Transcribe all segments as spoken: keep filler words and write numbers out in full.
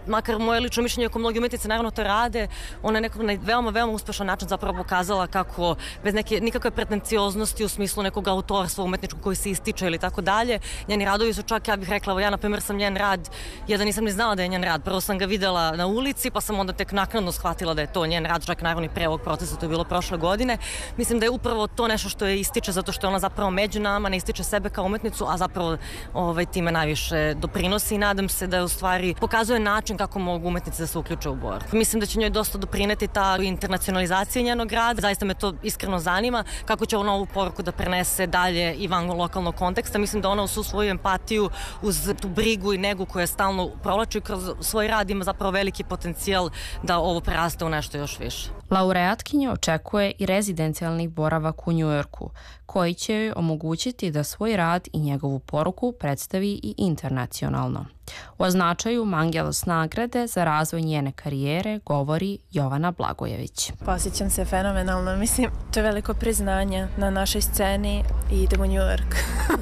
makar moje lično mišljenje oko mnogi umetnice naravno to rade, ona je nekako na veoma, veoma uspešan način zapravo pokazala kako bez neke, nikakve pretencioznosti u smislu nekog autorstva umetničkog koji se ističe ili tako dalje. Njeni radovi su čak, ja bih rekla, evo ja na primjer sam njen rad, ja da nisam ni znala da je njen rad, prvo sam ga videla na ulici pa sam onda tek naknadno shvatila da je to njen rad, čak naravno i pre ovog procesa, to je bilo prošle godine. Mislim da je upravo to nešto što je ističe zato što je ona zapravo među nama, ne ističe sebe kao umetnicu, a zapravo ovaj, time najviše doprinosi i nadam se da je u stvari pokazuje način kako mogu umetnice da se uključe u borbu. Mislim da će njoj dosta doprineti ta internacionalizacija njenog rada, zaista me to iskreno zanima kako će ona ovu poruku da prenese dalje i van lokalnog konteksta. Mislim da ona uz svu svoju empatiju, uz tu brigu i negu koja stalno provlači kroz svoj rad ima zapravo veliki potencijal da ovo preraste u nešto još više. Laureatkinja očekuje i rezidencijalni boravak u Njujorku, koji će joj omogućiti da svoj rad i njegovu poruku predstavi i internacionalno. O značaju Mangelos nagrade za razvoj njene karijere govori Jovana Blagojević. Osjećam se fenomenalno, mislim, to je veliko priznanje na našoj sceni i idem u New York.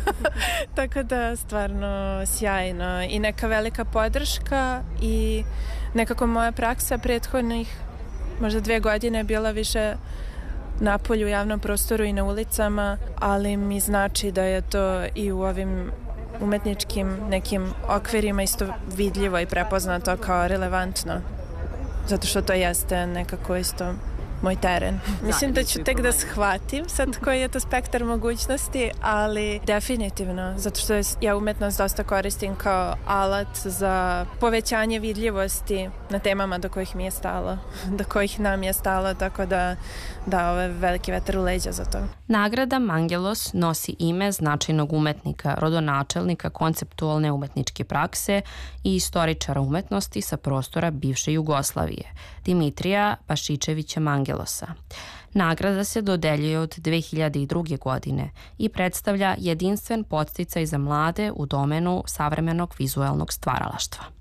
Tako da, stvarno sjajno i neka velika podrška i nekako moja praksa prethodnih možda dve godine je bila više napolju u javnom prostoru i na ulicama, ali mi znači da je to i u ovim umetničkim nekim okvirima isto vidljivo i prepoznato kao relevantno, zato što to jeste nekako isto moj teren. Mislim da ću tek da shvatim sad koji je to spektar mogućnosti, ali definitivno, zato što ja umetnost dosta koristim kao alat za povećanje vidljivosti na temama do kojih mi je stalo, do kojih nam je stalo, tako da da, ovo je veliki vetar u leđa za to. Nagrada Mangelos nosi ime značajnog umetnika, rodonačelnika konceptualne umetničke prakse i istoričara umetnosti sa prostora bivše Jugoslavije, Dimitrija Pašičevića Mangelosa. Nagrada se dodeljuje od dve hiljade druge. godine i predstavlja jedinstven podsticaj za mlade u domenu savremenog vizuelnog stvaralaštva.